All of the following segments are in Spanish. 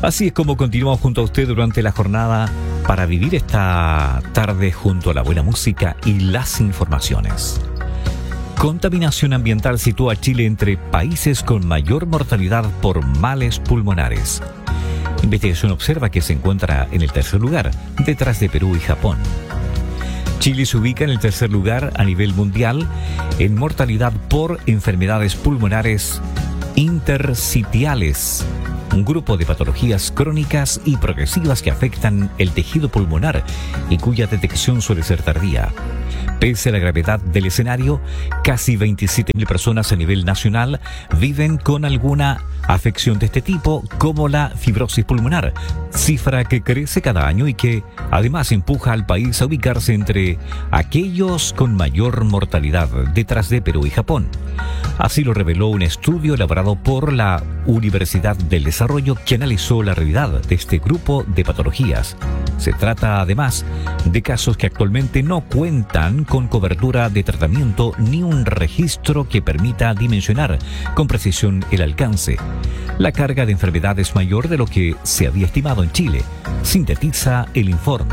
Así es como continuamos junto a usted durante la jornada para vivir esta tarde junto a la buena música y las informaciones. Contaminación ambiental sitúa a Chile entre países con mayor mortalidad por males pulmonares. Investigación observa que se encuentra en el tercer lugar, detrás de Perú y Japón. Chile se ubica en el tercer lugar a nivel mundial en mortalidad por enfermedades pulmonares intersticiales, un grupo de patologías crónicas y progresivas que afectan el tejido pulmonar y cuya detección suele ser tardía. Pese a la gravedad del escenario, casi 27.000 personas a nivel nacional viven con alguna afección de este tipo, como la fibrosis pulmonar, cifra que crece cada año y que además empuja al país a ubicarse entre aquellos con mayor mortalidad, detrás de Perú y Japón. Así lo reveló un estudio elaborado por la Universidad del Desarrollo que analizó la realidad de este grupo de patologías. Se trata además de casos que actualmente no cuentan con cobertura de tratamiento ni un registro que permita dimensionar con precisión el alcance. La carga de enfermedad es mayor de lo que se había estimado en Chile, sintetiza el informe.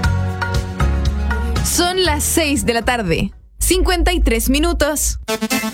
Son las 6 de la tarde, 53 minutos.